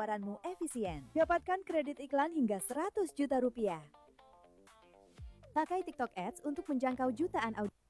siaranmu efisien. Dapatkan kredit iklan hingga 100 juta rupiah. Pakai TikTok Ads untuk menjangkau jutaan audiens.